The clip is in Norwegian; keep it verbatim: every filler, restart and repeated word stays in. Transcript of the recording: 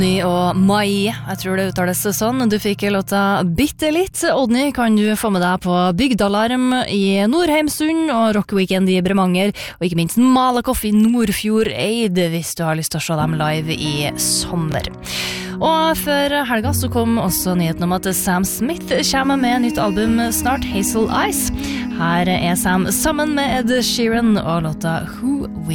Odny og Mai, jeg tror det uttales sånn. Du fikk låta Bitte litt. Odny kan du få med deg på Bygdalarm i Nordheimsund og Rock Weekend i Bremanger, og ikke minst Malakoff i Nordfjordeid hvis du har lyst til å se dem live i sommer. Og før helga så kom også nyheten om at Sam Smith kommer med nytt album snart, Hazel Eyes. Her er Sam sammen med Ed Sheeran og låta Who We